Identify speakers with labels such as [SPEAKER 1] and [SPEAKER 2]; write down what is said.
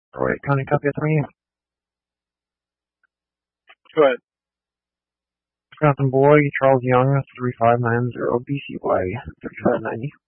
[SPEAKER 1] Troy County, copy 3.
[SPEAKER 2] Go ahead.
[SPEAKER 1] Wisconsin boy, Charles Young, 3590 BCY 3590.